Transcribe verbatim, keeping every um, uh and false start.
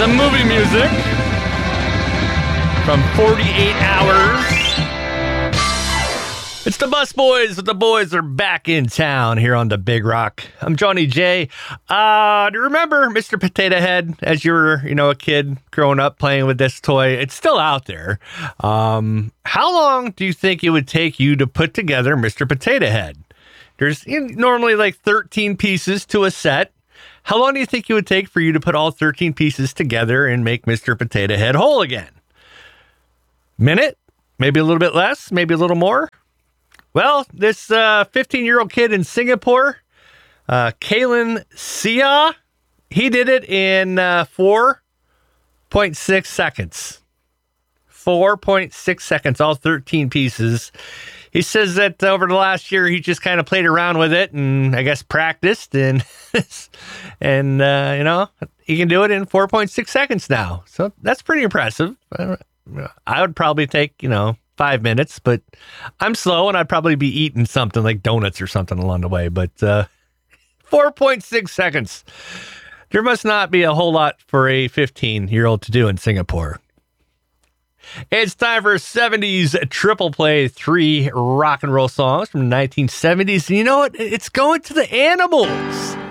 Some movie music from forty-eight hours. It's the Bus Boys. The boys are back in town here on the Big Rock. I'm Johnny J. Uh, do you remember Mister Potato Head as you were, you know, a kid growing up playing with this toy? It's still out there. Um, how long do you think it would take you to put together Mister Potato Head? There's you know, normally like thirteen pieces to a set. How long do you think it would take for you to put all thirteen pieces together and make Mister Potato Head whole again? Minute? Maybe a little bit less? Maybe a little more? Well, this uh, fifteen-year-old kid in Singapore, uh, Kalen Sia, he did it in uh, four point six seconds. four point six seconds, all thirteen pieces. He says that over the last year, he just kind of played around with it and I guess practiced and, and uh, you know, he can do it in four point six seconds now. So that's pretty impressive. I would probably take, you know, five minutes, but I'm slow and I'd probably be eating something like donuts or something along the way. But uh, four point six seconds. There must not be a whole lot for a fifteen-year-old to do in Singapore. It's time for seventies Triple Play, three rock and roll songs from the nineteen seventies. And you know what? It's going to the Animals.